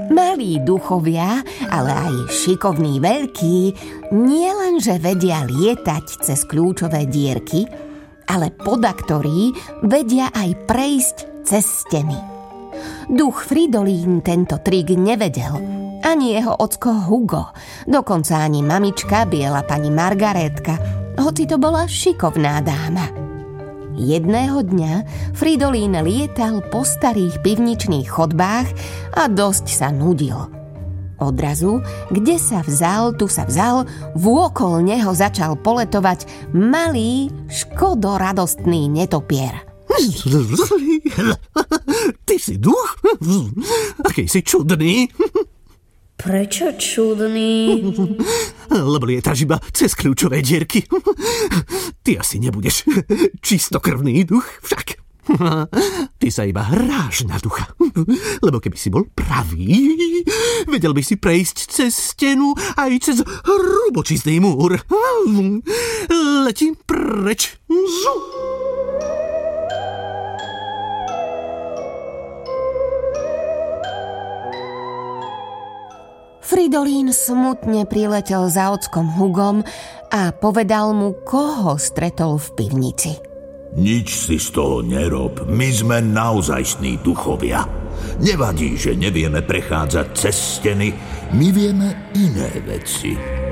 Malí duchovia, ale aj šikovní veľkí, nielenže vedia lietať cez kľúčové dierky, ale podaktorí vedia aj prejsť cez steny. Duch Fridolín tento trik nevedel, ani jeho ocko Hugo, dokonca ani mamička biela pani Margarétka, hoci to bola šikovná dáma. Jedného dňa Fridolín lietal po starých pivničných chodbách a dosť sa nudil. Odrazu, kde sa vzal, tu sa vzal, vôkol neho začal poletovať malý, škodoradostný netopier. Ty si duch? Aký si čudný. Prečo čudný? Lebo lietaš iba cez kľúčové dierky. Ty asi nebudeš čistokrvný duch, však. Ty sa iba hráš na ducha. Lebo keby si bol pravý, vedel by si prejsť cez stenu aj cez hrubočistý múr. Letím preč. Fridolín smutne priletel za ockom Hugom a povedal mu, koho stretol v pivnici. Nič si z toho nerob, my sme naozajstní duchovia. Nevadí, že nevieme prechádzať cez steny, my vieme iné veci.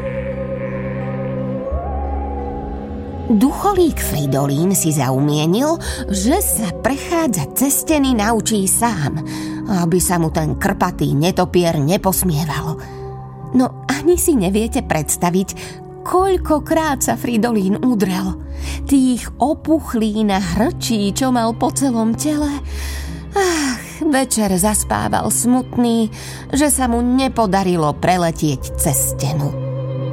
Ducholík Fridolín si zaumienil, že sa prechádzať cez steny naučí sám, aby sa mu ten krpatý netopier neposmieval. No ani si neviete predstaviť, koľkokrát sa Fridolín udrel. Tých opuchlín a hrčí, čo mal po celom tele. Večer zaspával smutný, že sa mu nepodarilo preletieť cez stenu.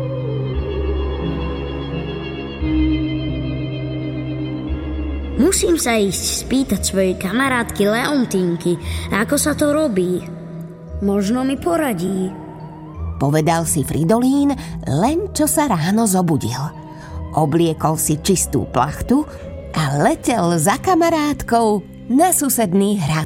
Musím sa ísť spýtať svojej kamarátky Leontínky, ako sa to robí. Možno mi poradí. Povedal si Fridolín, len čo sa ráno zobudil. Obliekol si čistú plachtu a letel za kamarátkou na susedný hrad.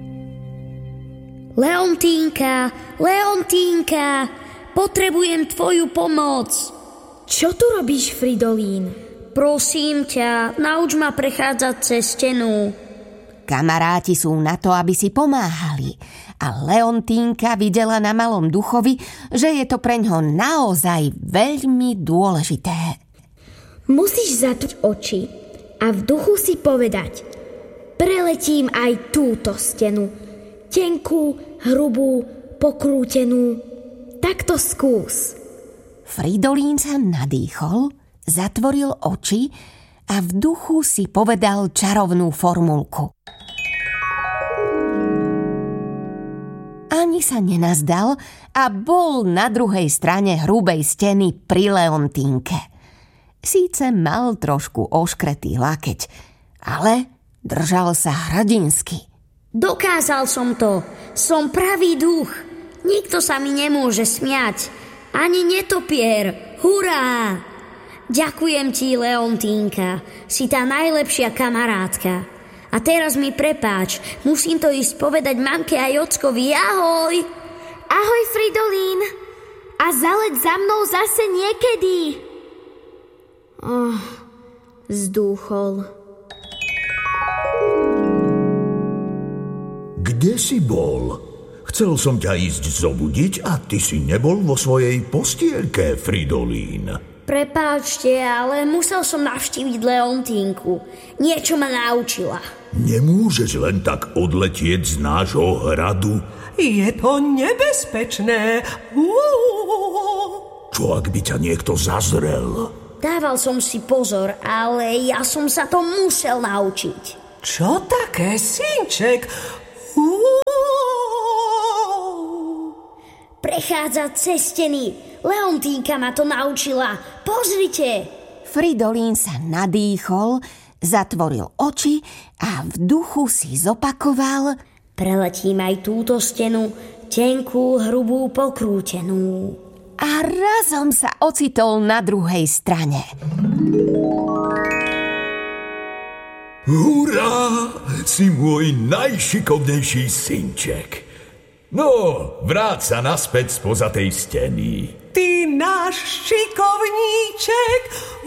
Leontínka, Leontínka, potrebujem tvoju pomoc. Čo tu robíš, Fridolín? Prosím ťa, nauč ma prechádzať cez stenu. Kamaráti sú na to, aby si pomáhali. A Leontínka videla na malom duchovi, že je to preňho naozaj veľmi dôležité. Musíš zatvoriť oči a v duchu si povedať: preletím aj túto stenu. Tenkú, hrubú, pokrútenú. Tak to skús. Fridolín sa nadýchol, zatvoril oči a v duchu si povedal čarovnú formulku. Ani sa nenazdal a bol na druhej strane hrubej steny pri Leontínke. Síce mal trošku oškretý lakeť, ale držal sa hrdinsky. Dokázal som to. Som pravý duch. Nikto sa mi nemôže smiať. Ani netopier. Hurá! Ďakujem ti, Leontínka. Si tá najlepšia kamarátka. A teraz mi prepáč. Musím to ísť povedať mamke aj ockovi. Ahoj! Ahoj, Fridolín. A zaleď za mnou zase niekedy. Zdúchol. Kde si bol? Chcel som ťa ísť zobudiť a ty si nebol vo svojej postielke, Fridolín. Prepáčte, ale musel som navštíviť Leontínku. Niečo ma naučila. Nemôžeš len tak odletieť z nášho hradu. Je to nebezpečné. Čo ak by ťa niekto zazrel? Dával som si pozor, ale ja som sa to musel naučiť. Čo také, synček? Prechádzať cez steny. Leontínka ma to naučila. Pozrite. Fridolín sa nadýchol, zatvoril oči a v duchu si zopakoval: preletím aj túto stenu, tenkú, hrubú, pokrútenú. A razom sa ocitol na druhej strane. Hurá! Si môj najšikovnejší synček. No, vráť sa naspäť spoza tej steny. Ty náš šikovníček.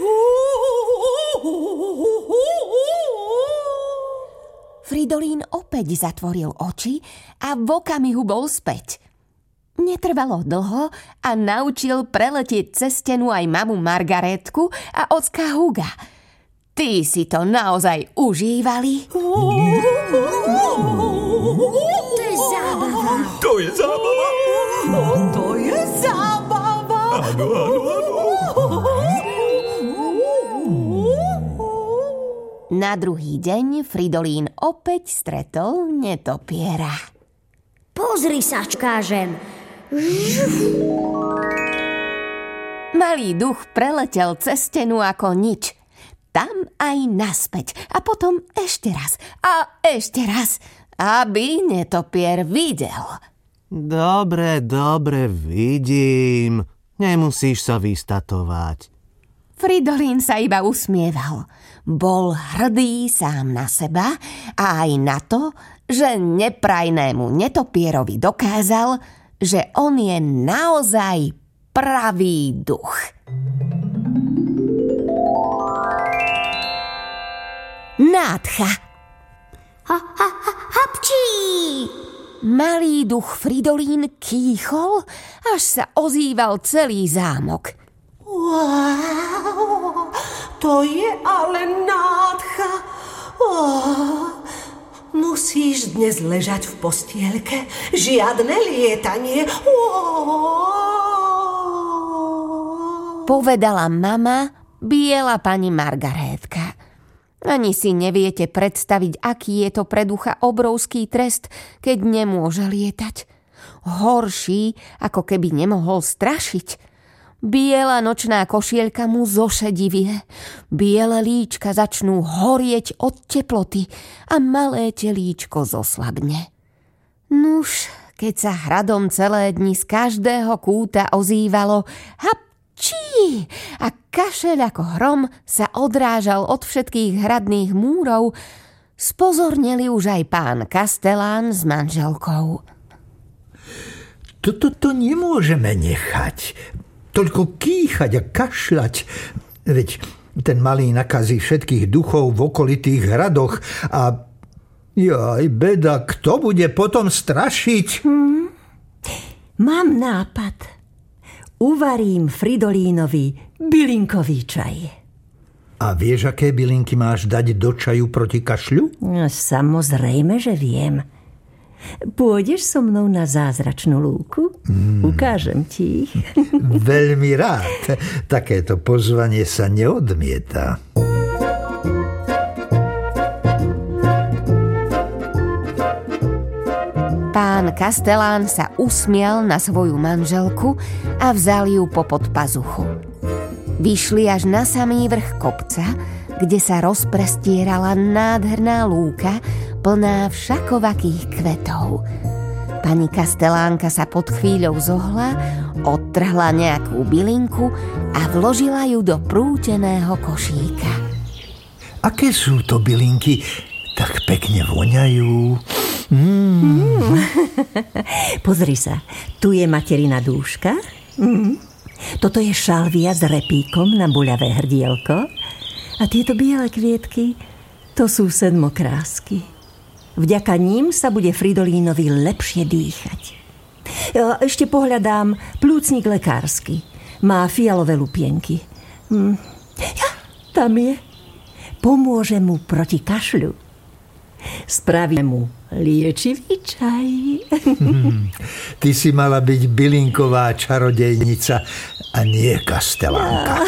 Fridolín opäť zatvoril oči a v okamihu bol späť. Netrvalo dlho a naučil preletieť cez stenu aj mamu Margarétku a ocka Huga. Tí si to naozaj užívali. To je zábava. To je zábava. To je zábava. Áno. Na druhý deň Fridolín opäť stretol netopiera. Pozri sa, kážem. Malý duch preletel cez stenu ako nič. Tam aj naspäť a potom ešte raz a ešte raz, aby netopier videl. Dobre, vidím. Nemusíš sa vystatovať. Fridolín sa iba usmieval. Bol hrdý sám na seba a aj na to, že neprajnému netopierovi dokázal, že on je naozaj pravý duch. Nádcha. Hapčí! Malý duch Fridolín kýchol, až sa ozýval celý zámok. Wow, to je ale nádcha. Musíš dnes ležať v postielke. Žiadne lietanie. Povedala mama, biela pani Margarétka. Ani si neviete predstaviť, aký je to pre ducha obrovský trest, keď nemôže lietať. Horší, ako keby nemohol strašiť. Biela nočná košielka mu zošedivie, biele líčka začnú horieť od teploty a malé telíčko zoslabne. Nuž, keď sa hradom celé dni z každého kúta ozývalo hapčí a kašeľ ako hrom sa odrážal od všetkých hradných múrov, spozorneli už aj pán Kastelán s manželkou. Toto nemôžeme nechať. Toľko kýchať a kašľať. Veď ten malý nakazí všetkých duchov v okolitých hradoch a jaj, beda, kto bude potom strašiť? Mám nápad. Uvarím Fridolínovi bylinkový čaj. A vieš, aké bylinky máš dať do čaju proti kašľu? Samozrejme, že viem. Pôjdeš so mnou na zázračnú lúku? Ukážem ti ich. Veľmi rád. Takéto pozvanie sa neodmieta. Pán Kastelán sa usmial na svoju manželku a vzal ju popod pazuchu. Vyšli až na samý vrch kopca, kde sa rozprestierala nádherná lúka plná všakovakých kvetov. Pani Kastelánka sa pod chvíľou zohla, odtrhla nejakú bylinku a vložila ju do prúteného košíka. Aké sú to bylinky? Tak pekne voňajú. Pozri sa, tu je materina dúška. Toto je šalvia s repíkom na buľavé hrdielko. A tieto biele kvietky, to sú sedmokrásky. Vďaka ním sa bude Fridolínovi lepšie dýchať. Ja ešte pohľadám plúcnik lekársky. Má fialové lupienky. Tam je. Pomôže mu proti kašľu. Spravíme mu liečivý čaj. Ty si mala byť bylinková čarodejnica a nie kastelánka.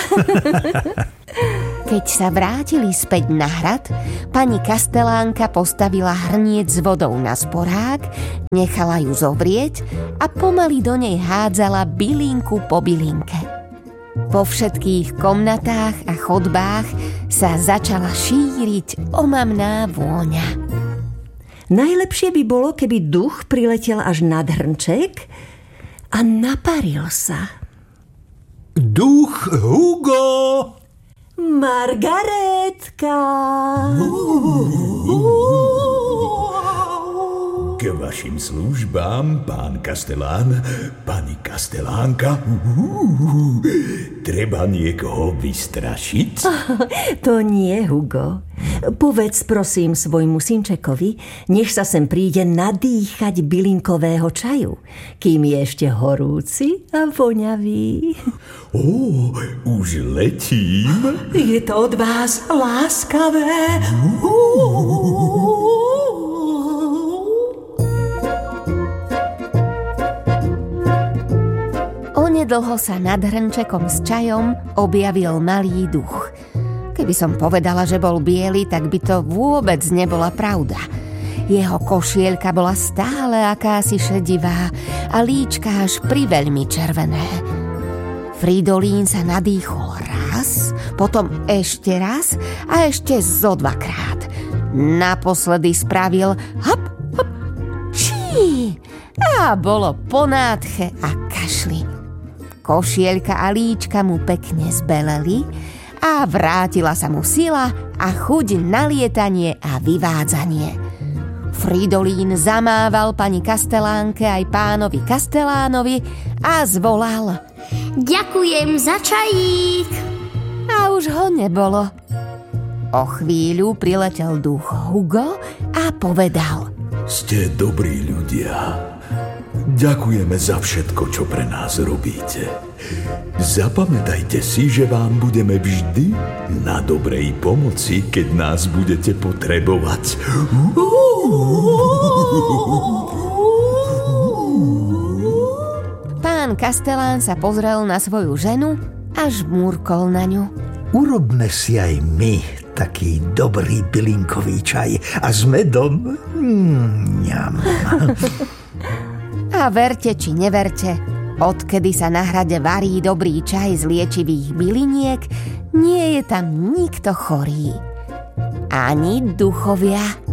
Keď sa vrátili späť na hrad, pani Kastelánka postavila hrniec s vodou na sporák, nechala ju zovrieť a pomaly do nej hádzala bylinku po bylinke. Po všetkých komnatách a chodbách sa začala šíriť omamná vôňa. Najlepšie by bolo, keby duch priletel až nad hrnček a naparil sa. Duch Hugo! Margarétka! K vašim službám, pán Kastelán, pani Kastelánka. Treba niekoho vystrašiť? To nie, Hugo. Povedz prosím svojmu synčekovi, nech sa sem príde nadýchať bylinkového čaju, kým je ešte horúci a voňavý. Už letím. Je to od vás láskavé. Onedlho sa nad hrnčekom s čajom objavil malý duch. Keby som povedala, že bol biely, tak by to vôbec nebola pravda. Jeho košielka bola stále akási šedivá a líčka až priveľmi červené. Fridolín sa nadýchol raz, potom ešte raz a ešte zo dvakrát. Naposledy spravil hop, hop, čí a bolo po nádche a kašli. Košielka a líčka mu pekne zbeleli a vrátila sa mu sila a chuť na lietanie a vyvádzanie. Fridolín zamával pani Kastelánke aj pánovi Kastelánovi a zvolal: Ďakujem za čajík. A už ho nebolo. O chvíľu priletel duch Hugo a povedal: Ste dobrí ľudia. Ďakujeme za všetko, čo pre nás robíte. Zapamätajte si, že vám budeme vždy na dobrej pomoci, keď nás budete potrebovať. Pán Kastelán sa pozrel na svoju ženu a žmúrkol na ňu. Urobme si aj my taký dobrý bylinkový čaj a s medom. Ňam. A verte či neverte, odkedy sa na hrade varí dobrý čaj z liečivých byliniek, nie je tam nikto chorý. Ani duchovia.